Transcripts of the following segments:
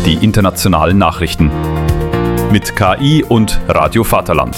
die internationalen Nachrichten. Mit KI und Radio Vaterland.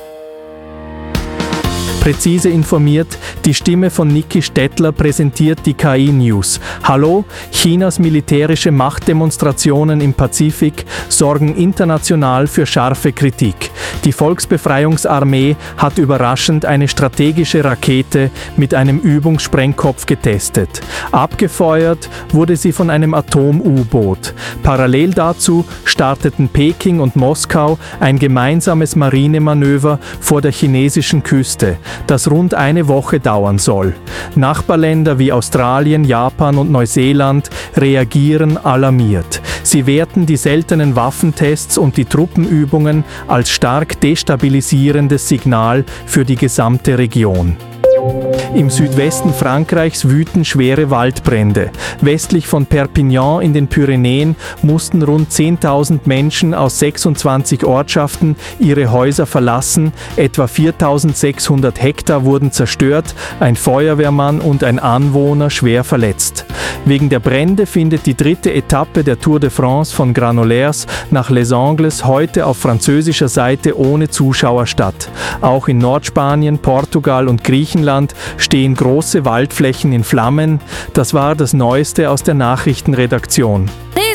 Präzise informiert, die Stimme von Niki Stettler präsentiert die KI-News. Hallo, Chinas militärische Machtdemonstrationen im Pazifik sorgen international für scharfe Kritik. Die Volksbefreiungsarmee hat überraschend eine strategische Rakete mit einem Übungssprengkopf getestet. Abgefeuert wurde sie von einem Atom-U-Boot. Parallel dazu starteten Peking und Moskau ein gemeinsames Marinemanöver vor der chinesischen Küste, das rund eine Woche dauern soll. Nachbarländer wie Australien, Japan und Neuseeland reagieren alarmiert. Sie werten die seltenen Waffentests und die Truppenübungen als stark destabilisierendes Signal für die gesamte Region. Im Südwesten Frankreichs wüten schwere Waldbrände. Westlich von Perpignan in den Pyrenäen mussten rund 10.000 Menschen aus 26 Ortschaften ihre Häuser verlassen. Etwa 4.600 Hektar wurden zerstört, ein Feuerwehrmann und ein Anwohner schwer verletzt. Wegen der Brände findet die dritte Etappe der Tour de France von Granollers nach Les Angles heute auf französischer Seite ohne Zuschauer statt. Auch in Nordspanien, Portugal und Griechenland stehen große Waldflächen in Flammen. Das war das Neueste aus der Nachrichtenredaktion.